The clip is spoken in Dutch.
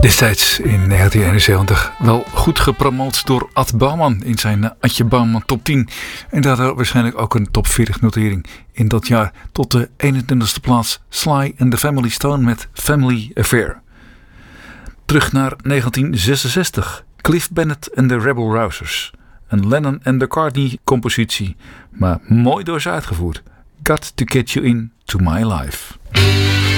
Destijds in 1971 wel goed gepromoot door Ad Bouwman in zijn Adje Bouwman top 10. En daardoor waarschijnlijk ook een top 40 notering in dat jaar. Tot de 21ste plaats Sly and the Family Stone met Family Affair. Terug naar 1966. Cliff Bennett en de Rebel Rousers. Een Lennon en McCartney compositie, maar mooi door ze uitgevoerd. Got to Get You In To My Life.